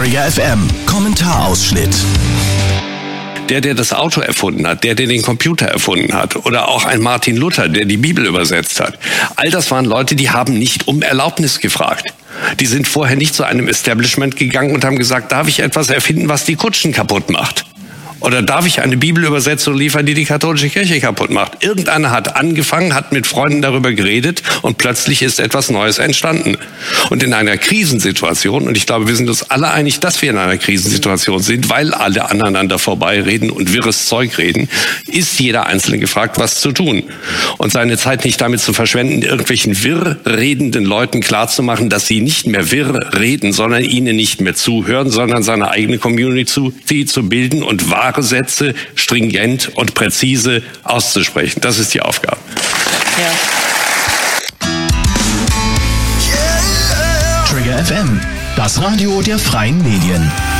Trigger FM Kommentarausschnitt. Der das Auto erfunden hat, der den Computer erfunden hat oder auch ein Martin Luther, der die Bibel übersetzt hat. All das waren Leute, die haben nicht um Erlaubnis gefragt. Die sind vorher nicht zu einem Establishment gegangen und haben gesagt, darf ich etwas erfinden, was die Kutschen kaputt macht? Oder darf ich eine Bibelübersetzung liefern, die katholische Kirche kaputt macht? Irgendeiner hat angefangen, hat mit Freunden darüber geredet und plötzlich ist etwas Neues entstanden. Und in einer Krisensituation, und ich glaube, wir sind uns alle einig, dass wir in einer Krisensituation sind, weil alle aneinander vorbeireden und wirres Zeug reden, ist jeder Einzelne gefragt, was zu tun. Und seine Zeit nicht damit zu verschwenden, irgendwelchen wirr redenden Leuten klarzumachen, dass sie nicht mehr wirr reden, sondern ihnen nicht mehr zuhören, sondern seine eigene Community zu bilden und wahre Sätze stringent und präzise auszusprechen. Das ist die Aufgabe. Ja. Trigger FM, das Radio der freien Medien.